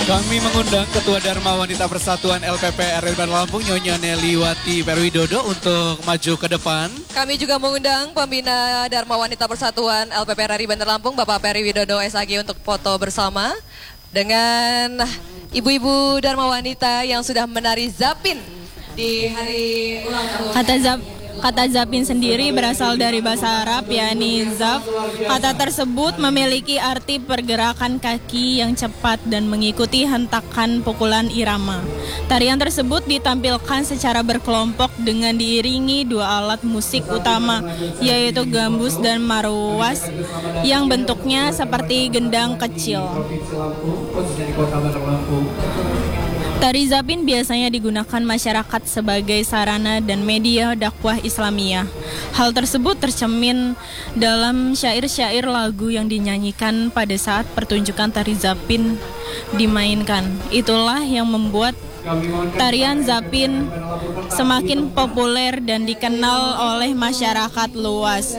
Kami mengundang Ketua Dharma Wanita Persatuan LPP RRI Bandar Lampung, Nyonya Neliwati Perwidodo untuk maju ke depan. Kami juga mengundang Pembina Dharma Wanita Persatuan LPP RRI Bandar Lampung, Bapak Perwidodo SAG untuk foto bersama dengan ibu-ibu Dharma Wanita yang sudah menari Zapin di hari ulang tahun. Kata Zapin sendiri berasal dari bahasa Arab, yakni zaf. Kata tersebut memiliki arti pergerakan kaki yang cepat dan mengikuti hentakan pukulan irama. Tarian tersebut ditampilkan secara berkelompok dengan diiringi dua alat musik utama, yaitu gambus dan marwas, yang bentuknya seperti gendang kecil. Tari Zapin biasanya digunakan masyarakat sebagai sarana dan media dakwah Islamiyah. Hal tersebut tercermin dalam syair-syair lagu yang dinyanyikan pada saat pertunjukan tari Zapin dimainkan. Itulah yang membuat tarian Zapin semakin populer dan dikenal oleh masyarakat luas.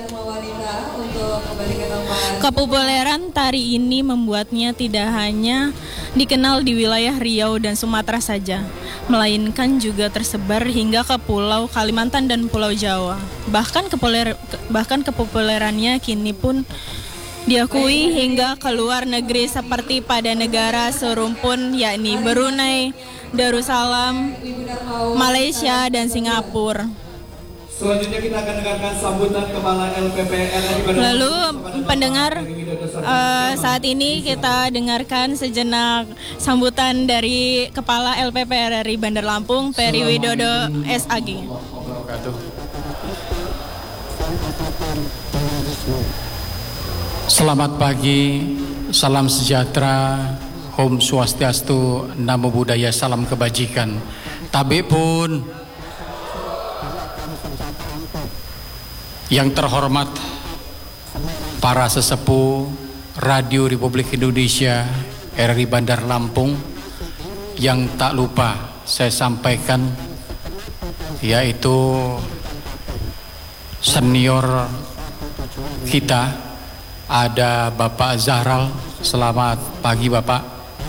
Kepopuleran tari ini membuatnya tidak hanya dikenal di wilayah Riau dan Sumatera saja, melainkan juga tersebar hingga ke Pulau Kalimantan dan Pulau Jawa. Bahkan kepopulerannya kini pun diakui hingga ke luar negeri seperti pada negara serumpun, yakni Brunei, Darussalam, Malaysia, dan Singapura. Selanjutnya kita akan dengarkan sambutan Kepala LPP RRI Bandar Lampung. Lalu pendengar, saat ini kita dengarkan sejenak sambutan dari Kepala LPP RRI Bandar Lampung, Perwidodo SAG. Selamat pagi, salam sejahtera, Om Swastiastu, Namo Buddhaya, salam kebajikan. Tabik pun. Yang terhormat para sesepuh Radio Republik Indonesia RRI Bandar Lampung, yang tak lupa saya sampaikan yaitu senior kita, ada Bapak Zahral, selamat pagi Bapak.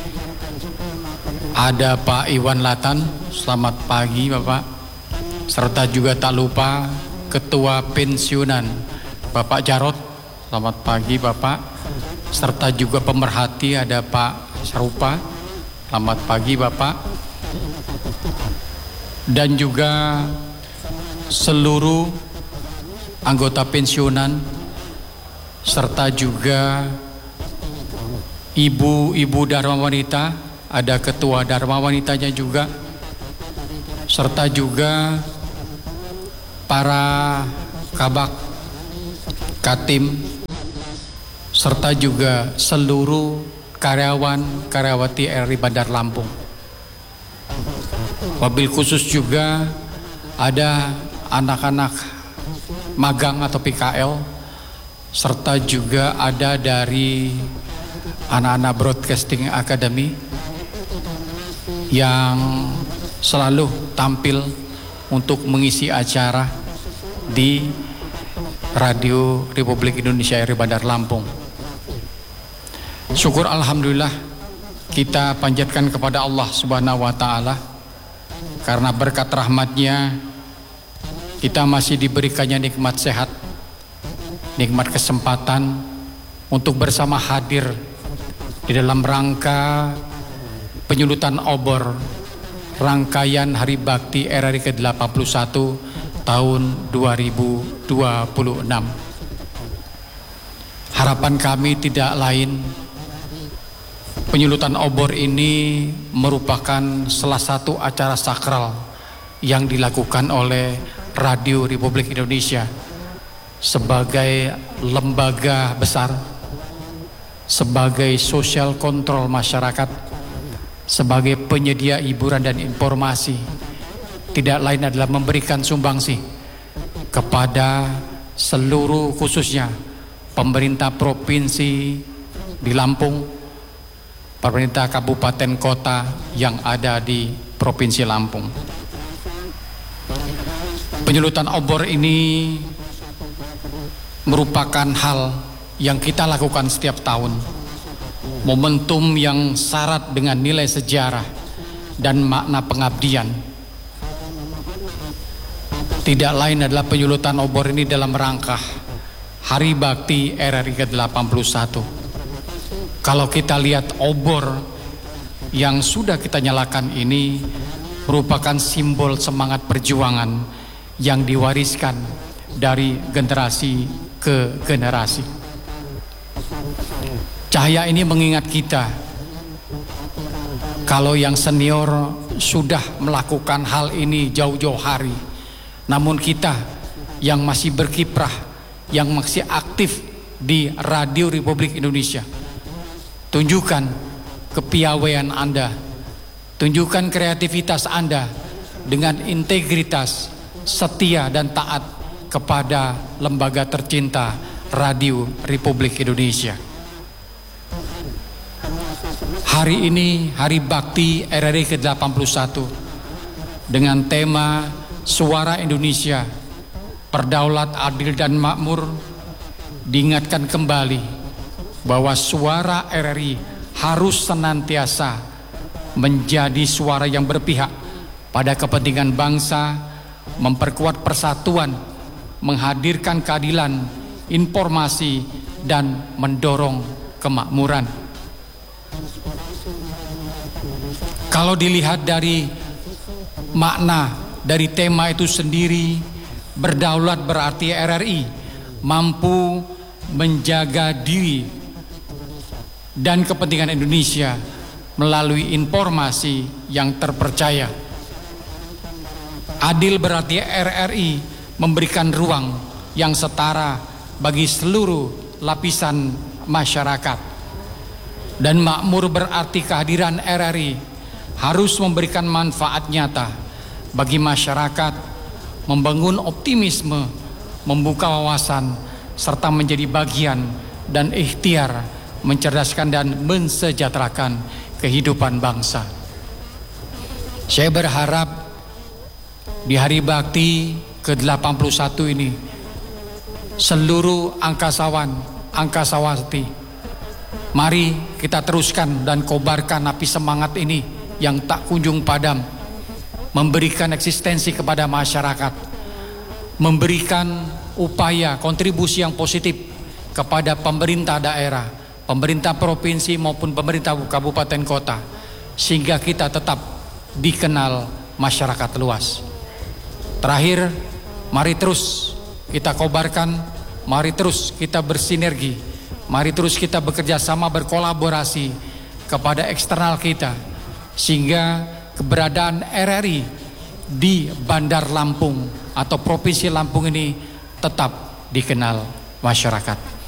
Ada Pak Iwan Latan, selamat pagi Bapak. Serta juga tak lupa Ketua Pensiunan Bapak Jarot, selamat pagi Bapak. Serta juga pemerhati ada Pak Sarupa, selamat pagi Bapak. Dan juga seluruh anggota pensiunan, serta juga ibu-ibu Dharma Wanita, ada Ketua Dharma Wanitanya juga, serta juga para kabak, katim, serta juga seluruh karyawan-karyawati RRI Bandar Lampung. Wabil khusus juga ada anak-anak magang atau PKL, serta juga ada dari anak-anak Broadcasting Academy yang selalu tampil untuk mengisi acara di Radio Republik Indonesia RRI Bandar Lampung. Syukur alhamdulillah kita panjatkan kepada Allah Subhanahu wa taala, karena berkat rahmatnya kita masih diberikannya nikmat sehat, nikmat kesempatan untuk bersama hadir di dalam rangka penyulutan obor rangkaian Hari Bakti RRI ke-81 tahun 2026. Harapan kami tidak lain, penyulutan obor ini merupakan salah satu acara sakral yang dilakukan oleh Radio Republik Indonesia sebagai lembaga besar, sebagai social control masyarakat, sebagai penyedia hiburan dan informasi. Tidak lain adalah memberikan sumbangsi kepada seluruh, khususnya pemerintah provinsi di Lampung, pemerintah kabupaten kota yang ada di Provinsi Lampung. Penyulutan obor ini merupakan hal yang kita lakukan setiap tahun momentum yang syarat dengan nilai sejarah dan makna pengabdian. Tidak lain adalah penyulutan obor ini dalam rangka Hari Bakti RRI ke-81. Kalau kita lihat obor yang sudah kita nyalakan ini merupakan simbol semangat perjuangan yang diwariskan dari generasi ke generasi. Cahaya ini mengingat kita kalau yang senior sudah melakukan hal ini jauh-jauh hari, namun kita yang masih berkiprah, yang masih aktif di Radio Republik Indonesia, tunjukkan kepiawaian Anda, tunjukkan kreativitas Anda dengan integritas, setia dan taat kepada lembaga tercinta Radio Republik Indonesia. Hari ini Hari Bakti RRI ke-81 dengan tema Suara Indonesia, Berdaulat, Adil dan Makmur, diingatkan kembali bahwa suara RRI harus senantiasa menjadi suara yang berpihak pada kepentingan bangsa, memperkuat persatuan, menghadirkan keadilan, informasi, dan mendorong kemakmuran. Kalau dilihat dari makna dari tema itu sendiri, berdaulat berarti RRI mampu menjaga diri dan kepentingan Indonesia melalui informasi yang terpercaya. Adil berarti RRI memberikan ruang yang setara bagi seluruh lapisan masyarakat. Dan makmur berarti kehadiran RRI harus memberikan manfaat nyata bagi masyarakat, membangun optimisme, membuka wawasan, serta menjadi bagian dan ikhtiar mencerdaskan dan mensejahterakan kehidupan bangsa. Saya berharap di Hari Bakti ke-81 ini seluruh angkasawan, angkasawati, mari kita teruskan dan kobarkan api semangat ini yang tak kunjung padam, memberikan eksistensi kepada masyarakat, memberikan upaya kontribusi yang positif kepada pemerintah daerah, pemerintah provinsi maupun pemerintah kabupaten kota, sehingga kita tetap dikenal masyarakat luas. Terakhir, mari terus kita kobarkan, mari terus kita bersinergi, mari terus kita bekerja sama, berkolaborasi kepada eksternal kita, sehingga keberadaan RRI di Bandar Lampung atau Provinsi Lampung ini tetap dikenal masyarakat.